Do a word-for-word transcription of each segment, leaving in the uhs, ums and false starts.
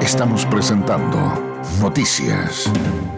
Estamos presentando Noticias.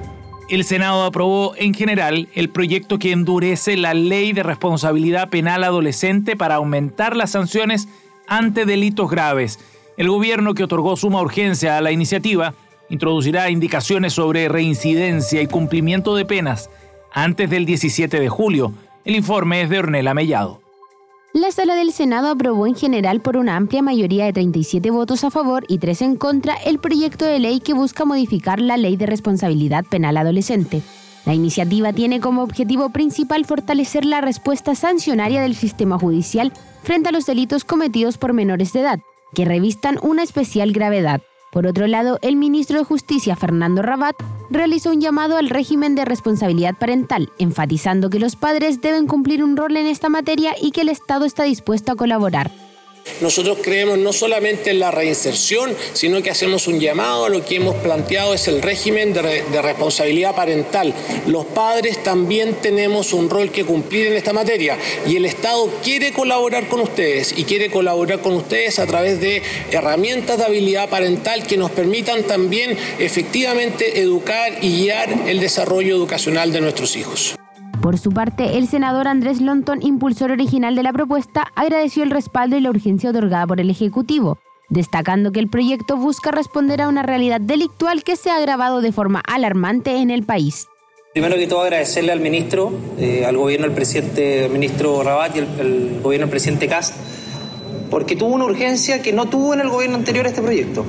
El Senado aprobó en general el proyecto que endurece la ley de responsabilidad penal adolescente para aumentar las sanciones ante delitos graves. El gobierno, que otorgó suma urgencia a la iniciativa, introducirá indicaciones sobre reincidencia y cumplimiento de penas antes del diecisiete de julio. El informe es de Ornella Mellado. La Sala del Senado aprobó en general por una amplia mayoría de treinta y siete votos a favor y tres en contra el proyecto de ley que busca modificar la Ley de Responsabilidad Penal Adolescente. La iniciativa tiene como objetivo principal fortalecer la respuesta sancionaria del sistema judicial frente a los delitos cometidos por menores de edad, que revistan una especial gravedad. Por otro lado, el ministro de Justicia, Fernando Rabat, realizó un llamado al régimen de responsabilidad parental, enfatizando que los padres deben cumplir un rol en esta materia y que el Estado está dispuesto a colaborar. Nosotros creemos no solamente en la reinserción, sino que hacemos un llamado a lo que hemos planteado es el régimen de, re, de responsabilidad parental. Los padres también tenemos un rol que cumplir en esta materia y el Estado quiere colaborar con ustedes y quiere colaborar con ustedes a través de herramientas de habilidad parental que nos permitan también efectivamente educar y guiar el desarrollo educacional de nuestros hijos. Por su parte, el senador Andrés Lontón, impulsor original de la propuesta, agradeció el respaldo y la urgencia otorgada por el Ejecutivo, destacando que el proyecto busca responder a una realidad delictual que se ha agravado de forma alarmante en el país. Primero que todo, agradecerle al ministro, eh, al gobierno del presidente el ministro Rabat y el, el gobierno del presidente Kast, porque tuvo una urgencia que no tuvo en el gobierno anterior este proyecto.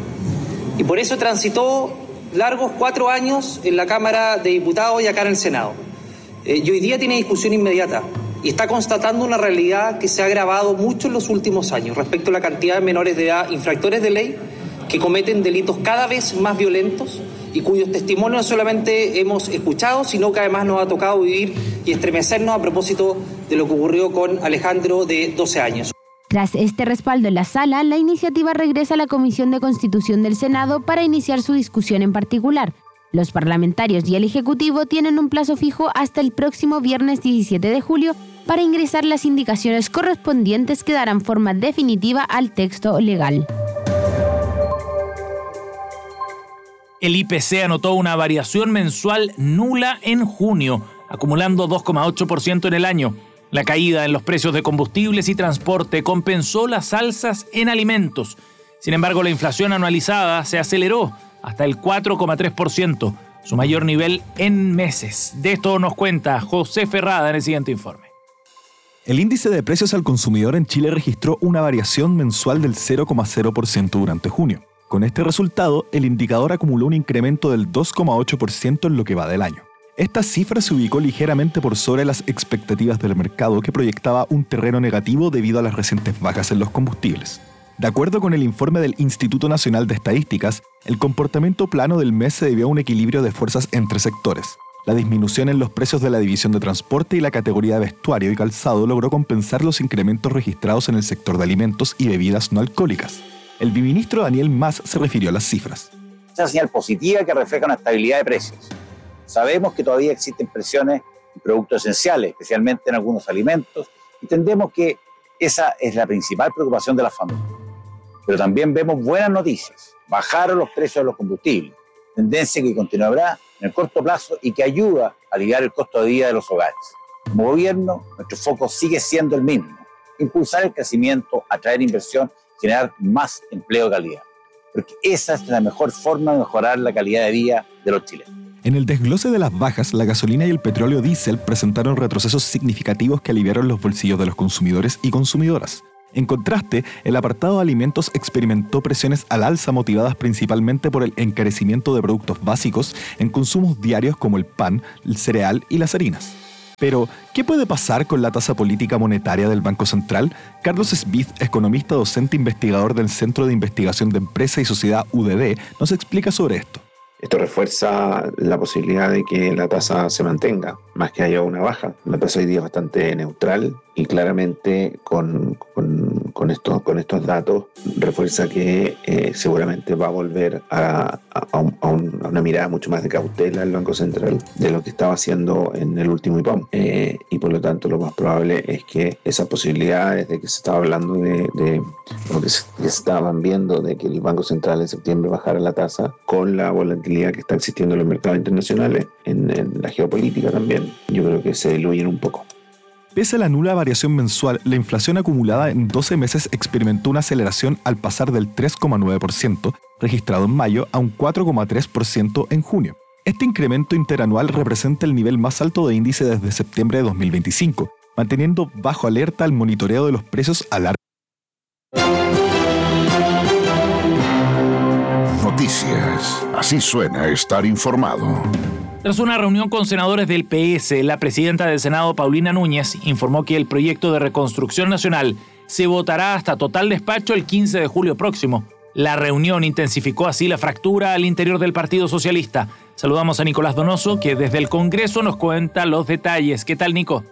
Y por eso transitó largos cuatro años en la Cámara de Diputados y acá en el Senado. Eh, y hoy día tiene discusión inmediata y está constatando una realidad que se ha agravado mucho en los últimos años respecto a la cantidad de menores de edad, infractores de ley, que cometen delitos cada vez más violentos y cuyos testimonios no solamente hemos escuchado, sino que además nos ha tocado vivir y estremecernos a propósito de lo que ocurrió con Alejandro, de doce años. Tras este respaldo en la sala, la iniciativa regresa a la Comisión de Constitución del Senado para iniciar su discusión en particular. Los parlamentarios y el Ejecutivo tienen un plazo fijo hasta el próximo viernes diecisiete de julio para ingresar las indicaciones correspondientes que darán forma definitiva al texto legal. El I P C anotó una variación mensual nula en junio, acumulando dos coma ocho por ciento en el año. La caída en los precios de combustibles y transporte compensó las alzas en alimentos. Sin embargo, la inflación anualizada se aceleró hasta el cuatro coma tres por ciento, su mayor nivel en meses. De esto nos cuenta José Ferrada en el siguiente informe. El índice de precios al consumidor en Chile registró una variación mensual del cero coma cero por ciento durante junio. Con este resultado, el indicador acumuló un incremento del dos coma ocho por ciento en lo que va del año. Esta cifra se ubicó ligeramente por sobre las expectativas del mercado, que proyectaba un terreno negativo debido a las recientes bajas en los combustibles. De acuerdo con el informe del Instituto Nacional de Estadísticas, el comportamiento plano del mes se debió a un equilibrio de fuerzas entre sectores. La disminución en los precios de la división de transporte y la categoría de vestuario y calzado logró compensar los incrementos registrados en el sector de alimentos y bebidas no alcohólicas. El viceministro Daniel Mas se refirió a las cifras. Es una señal positiva que refleja una estabilidad de precios. Sabemos que todavía existen presiones en productos esenciales, especialmente en algunos alimentos, y entendemos que esa es la principal preocupación de las familias. Pero también vemos buenas noticias. Bajaron los precios de los combustibles, tendencia que continuará en el corto plazo y que ayuda a aliviar el costo de vida de los hogares. Como gobierno, nuestro foco sigue siendo el mismo: impulsar el crecimiento, atraer inversión, generar más empleo de calidad. Porque esa es la mejor forma de mejorar la calidad de vida de los chilenos. En el desglose de las bajas, la gasolina y el petróleo diésel presentaron retrocesos significativos que aliviaron los bolsillos de los consumidores y consumidoras. En contraste, el apartado de alimentos experimentó presiones al alza motivadas principalmente por el encarecimiento de productos básicos en consumos diarios como el pan, el cereal y las harinas. Pero, ¿qué puede pasar con la tasa política monetaria del Banco Central? Carlos Smith, economista docente investigador del Centro de Investigación de Empresa y Sociedad U D D, nos explica sobre esto. Esto refuerza la posibilidad de que la tasa se mantenga, más que haya una baja. La tasa hoy día es bastante neutral y claramente con, con, con con, esto, con estos datos refuerza que eh, seguramente va a volver a, a, a, un, a, un, a una mirada mucho más de cautela el Banco Central de lo que estaba haciendo en el último I P O M. Eh, y por lo tanto lo más probable es que esas posibilidades de que se estaba hablando de, de o que se, que se estaban viendo de que el Banco Central en septiembre bajara la tasa, con la volatilidad que está existiendo en los mercados internacionales, en, en la geopolítica también, yo creo que se diluyen un poco. Pese a la nula variación mensual, la inflación acumulada en doce meses experimentó una aceleración al pasar del tres coma nueve por ciento registrado en mayo a un cuatro coma tres por ciento en junio. Este incremento interanual representa el nivel más alto de índice desde septiembre de dos mil veinticinco, manteniendo bajo alerta el monitoreo de los precios a largo. Noticias. Así suena estar informado. Tras una reunión con senadores del P S, la presidenta del Senado, Paulina Núñez, informó que el proyecto de reconstrucción nacional se votará hasta total despacho el quince de julio próximo. La reunión intensificó así la fractura al interior del Partido Socialista. Saludamos a Nicolás Donoso, que desde el Congreso nos cuenta los detalles. ¿Qué tal, Nico?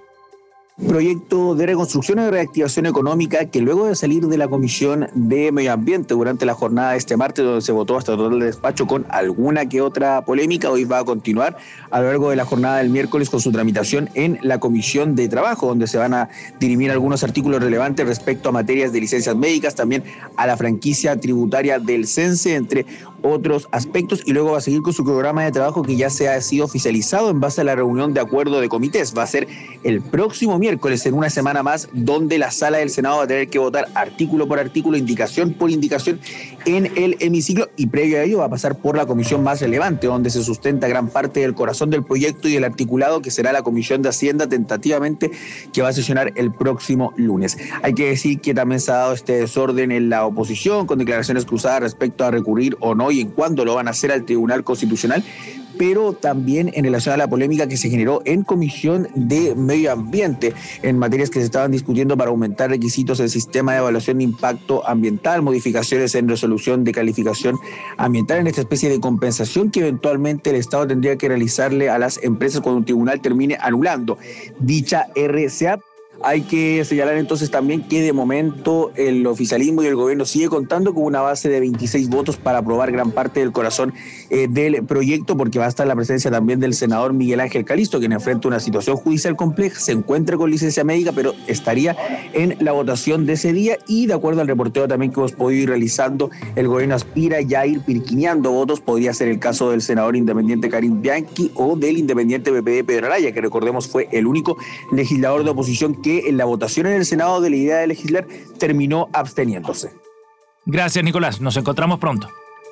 Proyecto de reconstrucción y reactivación económica que luego de salir de la Comisión de Medio Ambiente durante la jornada de este martes, donde se votó hasta total despacho con alguna que otra polémica, hoy va a continuar a lo largo de la jornada del miércoles con su tramitación en la Comisión de Trabajo, donde se van a dirimir algunos artículos relevantes respecto a materias de licencias médicas, también a la franquicia tributaria del CENSE, entre otros aspectos, y luego va a seguir con su programa de trabajo que ya se ha sido oficializado en base a la reunión de acuerdo de comités. Va a ser el próximo miércoles, en una semana más, donde la sala del Senado va a tener que votar artículo por artículo, indicación por indicación en el hemiciclo, y previo a ello va a pasar por la comisión más relevante, donde se sustenta gran parte del corazón del proyecto y el articulado, que será la Comisión de Hacienda, tentativamente, que va a sesionar el próximo lunes. Hay que decir que también se ha dado este desorden en la oposición, con declaraciones cruzadas respecto a recurrir o no y en cuándo lo van a hacer al Tribunal Constitucional, pero también en relación a la polémica que se generó en Comisión de Medio Ambiente en materias que se estaban discutiendo para aumentar requisitos del sistema de evaluación de impacto ambiental, modificaciones en resolución de calificación ambiental, en esta especie de compensación que eventualmente el Estado tendría que realizarle a las empresas cuando un tribunal termine anulando dicha R C A. Hay que señalar entonces también que de momento el oficialismo y el gobierno sigue contando con una base de veintiséis votos para aprobar gran parte del corazón eh, del proyecto, porque va a estar la presencia también del senador Miguel Ángel Calisto, quien enfrenta una situación judicial compleja, se encuentra con licencia médica, pero estaría en la votación de ese día, y de acuerdo al reporteo también que hemos podido ir realizando, el gobierno aspira ya a ir pirquineando votos. Podría ser el caso del senador independiente Karim Bianchi o del independiente P P D Pedro Araya, que recordemos fue el único legislador de oposición que que en la votación en el Senado de la idea de legislar terminó absteniéndose. Gracias, Nicolás. Nos encontramos pronto.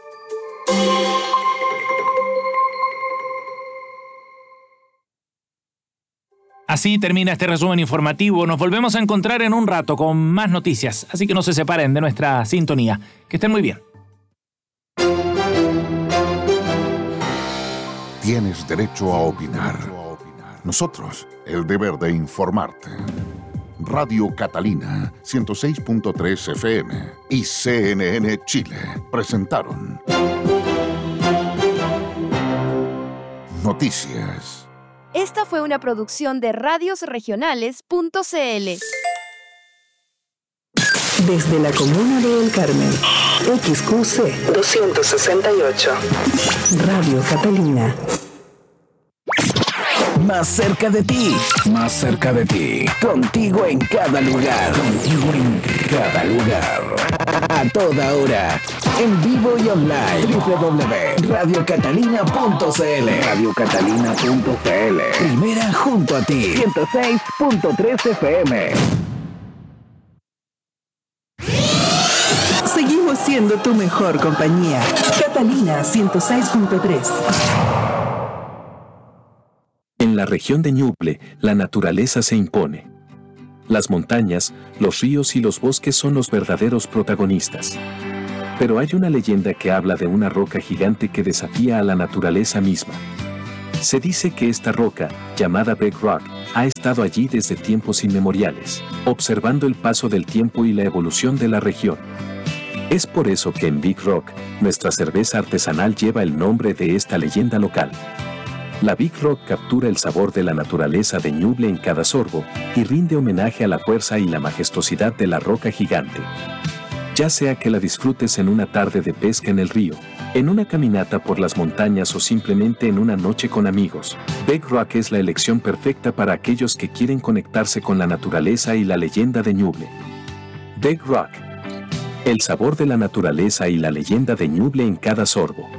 Así termina este resumen informativo. Nos volvemos a encontrar en un rato con más noticias, así que no se separen de nuestra sintonía. Que estén muy bien. Tienes derecho a opinar. Nosotros, el deber de informarte. Radio Catalina, ciento seis punto tres F M y C N N Chile presentaron Noticias. Esta fue una producción de radios regionales punto c l. Desde la comuna de El Carmen, X Q C doscientos sesenta y ocho. Radio Catalina. Más cerca de ti, más cerca de ti, contigo en cada lugar, contigo en cada lugar, a toda hora, en vivo y online, doble u doble u doble u punto radio catalina punto c l, radio catalina punto c l, primera junto a ti, ciento seis punto tres F M. Seguimos siendo tu mejor compañía. Catalina ciento seis punto tres. En la región de Ñuble, la naturaleza se impone. Las montañas, los ríos y los bosques son los verdaderos protagonistas. Pero hay una leyenda que habla de una roca gigante que desafía a la naturaleza misma. Se dice que esta roca, llamada Big Rock, ha estado allí desde tiempos inmemoriales, observando el paso del tiempo y la evolución de la región. Es por eso que en Big Rock, nuestra cerveza artesanal lleva el nombre de esta leyenda local. La Big Rock captura el sabor de la naturaleza de Ñuble en cada sorbo y rinde homenaje a la fuerza y la majestuosidad de la roca gigante. Ya sea que la disfrutes en una tarde de pesca en el río, en una caminata por las montañas o simplemente en una noche con amigos, Big Rock es la elección perfecta para aquellos que quieren conectarse con la naturaleza y la leyenda de Ñuble. Big Rock. El sabor de la naturaleza y la leyenda de Ñuble en cada sorbo.